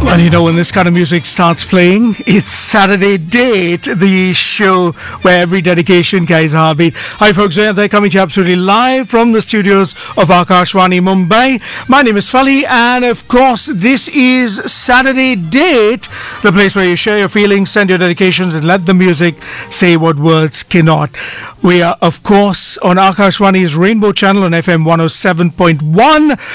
Well, you know, when this kind of music starts playing, it's Saturday Date, the show where every dedication carries a heartbeat. Hi, folks, they're coming to you absolutely live from the studios of Akashvani Mumbai. My name is Fali, and of course, this is Saturday Date, the place where you share your feelings, send your dedications, and let the music say what words cannot. We are, of course, on Akashvani's Rainbow Channel on FM 107.1.